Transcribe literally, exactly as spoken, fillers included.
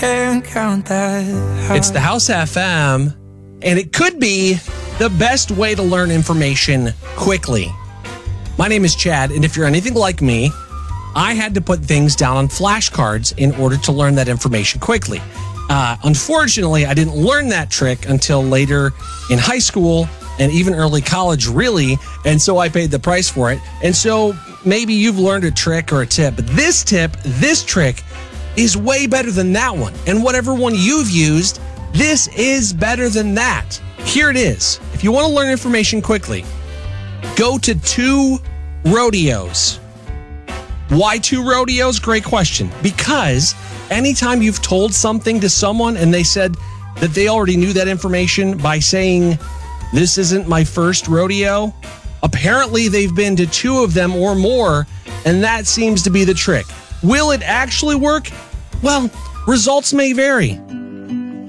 and count that. It's the House F M, and it could be the best way to learn information quickly. My name is Chad, and if you're anything like me, I had to put things down on flashcards in order to learn that information quickly. Uh, unfortunately, I didn't learn that trick until later in high school and even early college, really, and so I paid the price for it. And so maybe you've learned a trick or a tip, but this tip, this trick, is way better than that one. And whatever one you've used, this is better than that. Here it is. If you want to learn information quickly, go to two rodeos. Why two rodeos? Great question. Because anytime you've told something to someone and they said that they already knew that information by saying, "This isn't my first rodeo," apparently they've been to two of them or more, and that seems to be the trick. Will it actually work? Well, results may vary.